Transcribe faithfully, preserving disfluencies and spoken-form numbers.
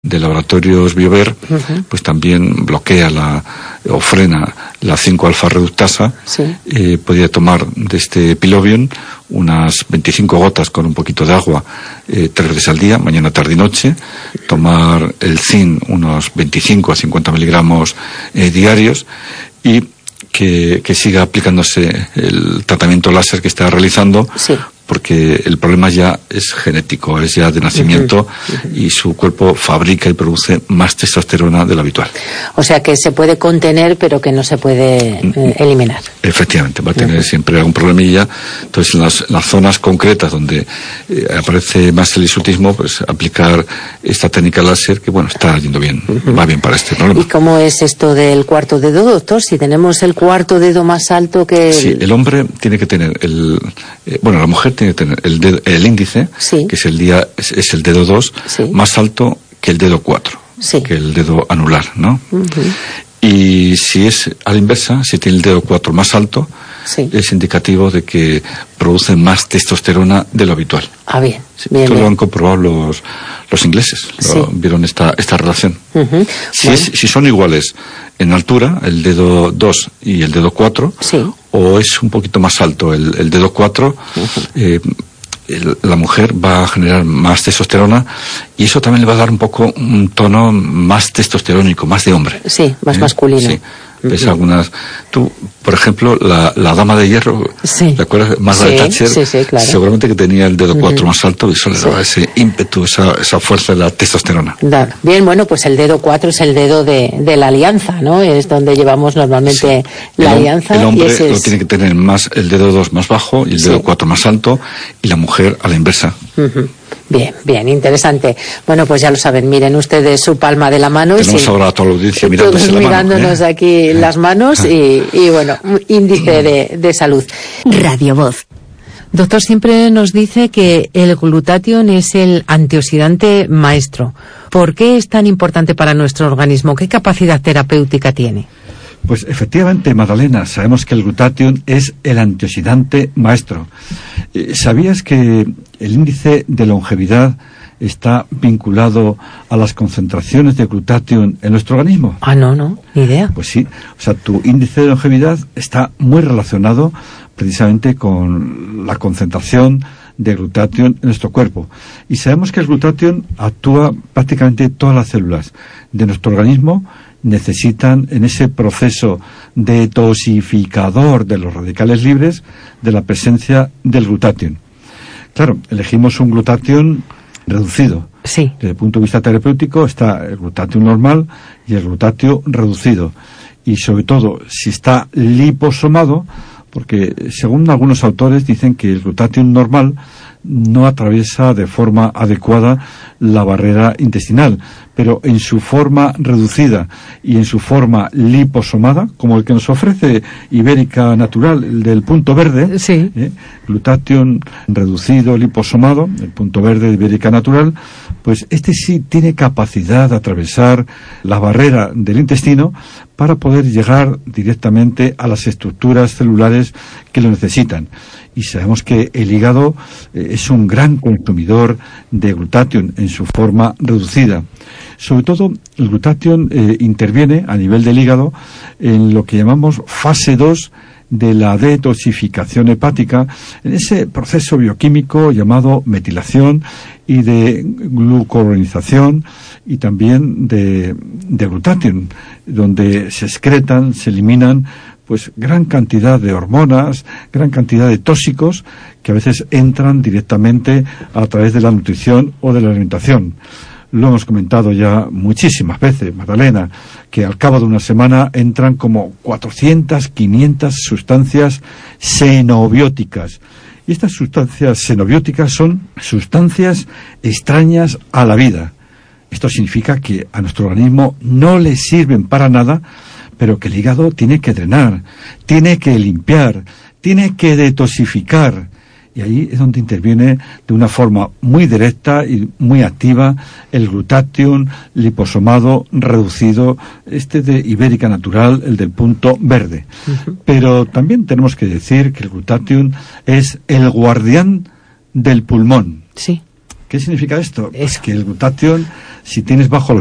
de Laboratorios Biover, uh-huh. pues también bloquea la o frena la cinco alfa reductasa. Sí. Eh, podría tomar de este Pilovion unas veinticinco gotas con un poquito de agua eh, tres veces al día, mañana, tarde y noche. Tomar el zinc unos veinticinco a cincuenta miligramos eh, diarios y que, que siga aplicándose el tratamiento láser que está realizando. Sí. Porque el problema ya es genético, es ya de nacimiento, uh-huh, uh-huh. y su cuerpo fabrica y produce más testosterona de lo habitual. O sea que se puede contener, pero que no se puede eh, eliminar. Efectivamente, va a tener uh-huh. siempre algún problemilla. Entonces, en las, en las zonas concretas donde eh, aparece más el hirsutismo, pues aplicar esta técnica láser, que bueno, está yendo bien, uh-huh. va bien para este problema. ¿Y cómo es esto del cuarto dedo, doctor? Si tenemos el cuarto dedo más alto que el... Sí, el hombre tiene que tener el... Eh, bueno, la mujer tiene que tener el, dedo, el índice, sí. que es el día es, es el dedo dos, sí. más alto que el dedo cuatro, sí. que el dedo anular, ¿no? Uh-huh. Y si es a la inversa, si tiene el dedo cuatro más alto, sí. es indicativo de que produce más testosterona de lo habitual. Ah, bien. Sí, bien esto bien. lo han comprobado los, los ingleses, sí. lo, vieron esta, esta relación. Uh-huh. Si, bueno. es, si son iguales en altura, el dedo dos y el dedo cuatro, sí. o es un poquito más alto el, el dedo cuatro, uh-huh. eh, el, la mujer va a generar más testosterona y eso también le va a dar un poco un tono más testosterónico, más de hombre. Sí, más ¿Eh? masculino. Sí. ¿Ves algunas? Tú, por ejemplo, la, la dama de hierro, sí. ¿te acuerdas? Margaret sí, Thatcher, sí, sí, claro. seguramente que tenía el dedo cuatro uh-huh. más alto y eso le daba sí. ese ímpetu, esa, esa fuerza de la testosterona. Da. Bien, bueno, pues el dedo cuatro es el dedo de, de la alianza, ¿no? Es donde llevamos normalmente sí. la el, alianza. El hombre y ese lo es... tiene que tener más el dedo dos más bajo y el dedo cuatro sí. más alto, y la mujer a la inversa. Uh-huh. Bien, bien, interesante. Bueno, pues ya lo saben, miren ustedes su palma de la mano. Tenemos y ahora a toda la audiencia todos la mirándonos mano, ¿eh? aquí las manos y, y bueno, índice de, de salud. Radio Voz. Doctor, siempre nos dice que el glutatión es el antioxidante maestro. ¿Por qué es tan importante para nuestro organismo? ¿Qué capacidad terapéutica tiene? Pues efectivamente, Magdalena, sabemos que el glutatión es el antioxidante maestro. ¿Sabías que el índice de longevidad está vinculado a las concentraciones de glutatión en nuestro organismo? Ah, no, no, ni idea. Pues sí, o sea, tu índice de longevidad está muy relacionado precisamente con la concentración de glutatión en nuestro cuerpo. Y sabemos que el glutatión actúa prácticamente en todas las células de nuestro organismo. Necesitan en ese proceso detoxificador de los radicales libres de la presencia del glutatión. Claro, elegimos un glutatión reducido. Sí. Desde el punto de vista terapéutico está el glutatión normal y el glutatión reducido. Y sobre todo, si está liposomado, porque según algunos autores dicen que el glutatión normal no atraviesa de forma adecuada la barrera intestinal, pero en su forma reducida y en su forma liposomada, como el que nos ofrece Ibérica Natural, el del punto verde, sí. ¿eh? glutatión reducido, liposomado, el punto verde de Ibérica Natural, pues este sí tiene capacidad de atravesar la barrera del intestino para poder llegar directamente a las estructuras celulares que lo necesitan. Y sabemos que el hígado eh, es un gran consumidor de glutatión en su forma reducida. Sobre todo, el glutatión eh, interviene a nivel del hígado en lo que llamamos fase dos de la detoxificación hepática, en ese proceso bioquímico llamado metilación y de glucuronización y también de, de glutatión, donde se excretan, se eliminan pues gran cantidad de hormonas, gran cantidad de tóxicos que a veces entran directamente a través de la nutrición o de la alimentación. Lo hemos comentado ya muchísimas veces, Magdalena, que al cabo de una semana entran como cuatrocientas, quinientas sustancias xenobióticas. Y estas sustancias xenobióticas son sustancias extrañas a la vida. Esto significa que a nuestro organismo no le sirven para nada, pero que el hígado tiene que drenar, tiene que limpiar, tiene que detoxificar. Y ahí es donde interviene de una forma muy directa y muy activa el glutatión liposomado reducido, este de Ibérica Natural, el del punto verde. Uh-huh. Pero también tenemos que decir que el glutatión es el guardián del pulmón. Sí. ¿Qué significa esto? Pues Eso. que el glutatión, si tienes bajo los